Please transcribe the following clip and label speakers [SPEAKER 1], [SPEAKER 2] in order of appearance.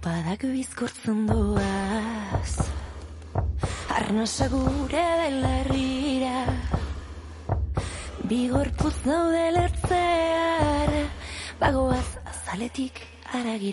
[SPEAKER 1] Badak bizkortzen doaz Arnasa gure belarrira Bigorpuz daude lertzear Bagoaz azaletik haragira